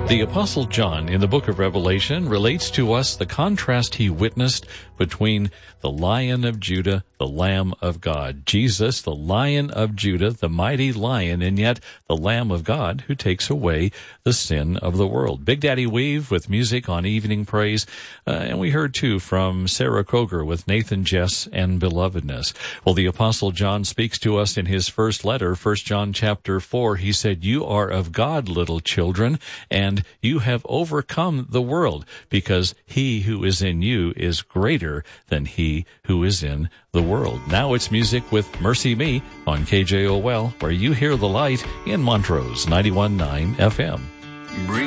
The Apostle John in the book of Revelation relates to us the contrast he witnessed between the Lion of Judah, the Lamb of God. Jesus, the Lion of Judah, the mighty lion, and yet the Lamb of God who takes away the sin of the world. Big Daddy Weave with music on Evening Praise. And we heard too from Sarah Kroger with Nathan Jess and Belovedness. Well, the Apostle John speaks to us in his first letter, 1 John chapter 4. He said, "You are of God, little children, and you have overcome the world, because he who is in you is greater than he who is in the world." Now it's music with Mercy Me on KJOL, where you hear the light in Montrose 91.9 FM.